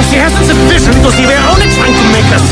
She hasn't sufficient, so she we're only trying to make her